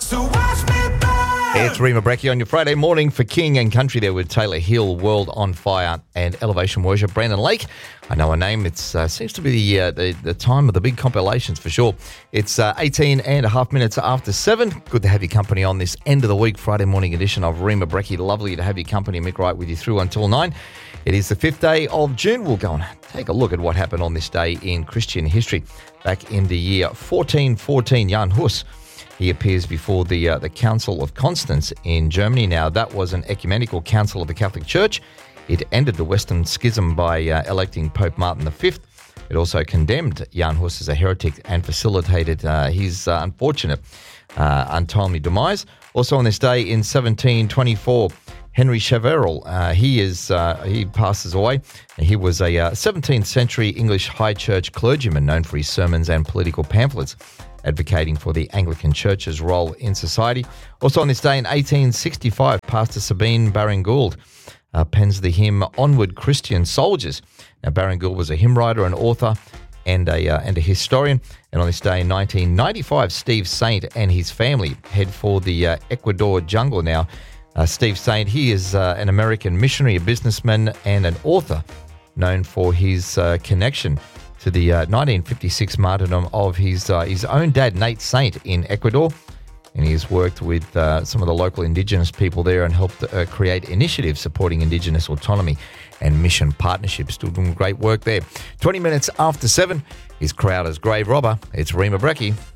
So watch me burn. It's Rima Brecchi on your Friday morning for King and Country there with Taylor Hill, World on Fire and Elevation Worship. Brandon Lake, I know a name. It seems to be the time of the big compilations for sure. It's 18 and a half minutes after 7. Good to have your company on this end of the week Friday morning edition of Rima Brecchi. Lovely to have your company. Mick Wright with you through until 9. It is the 5th day of June. We'll go and take a look at what happened on this day in Christian history. Back in the year 1414, Jan Hus, he appears before the Council of Constance in Germany. Now, that was an ecumenical council of the Catholic Church. It ended the Western Schism by electing Pope Martin V. It also condemned Jan Hus as a heretic and facilitated his unfortunate, untimely demise. Also on this day in 1724, Henry Cheverel, he passes away. He was a 17th century English high church clergyman known for his sermons and political pamphlets, advocating for the Anglican Church's role in society. Also on this day in 1865, Pastor Sabine Baring-Gould pens the hymn Onward Christian Soldiers. Now, Baring-Gould was a hymn writer, an author, and a historian. And on this day in 1995, Steve Saint and his family head for the Ecuador jungle. Now, Steve Saint, he is an American missionary, a businessman, and an author known for his connection to the 1956 martyrdom of his own dad, Nate Saint, in Ecuador. And he has worked with some of the local Indigenous people there and helped create initiatives supporting Indigenous autonomy and mission partnerships. Still doing great work there. 20 minutes after 7 is Crowder's Grave Robber. It's Rima Brecchi.